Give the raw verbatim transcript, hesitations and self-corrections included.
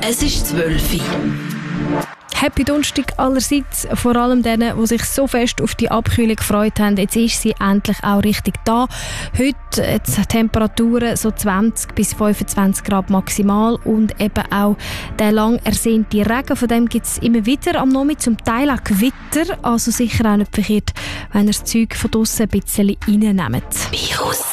Es ist zwölf Uhr. Happy Donnerstag allerseits, vor allem denen, die sich so fest auf die Abkühlung gefreut haben. Jetzt ist sie endlich auch richtig da. Heute jetzt Temperaturen so zwanzig bis fünfundzwanzig Grad maximal und eben auch der lang ersehnte Regen. Von dem gibt es immer wieder am Nachmittag, zum Teil auch Gewitter. Also sicher auch nicht verkehrt, wenn ihr das Zeug von draussen ein bisschen reinnehmt.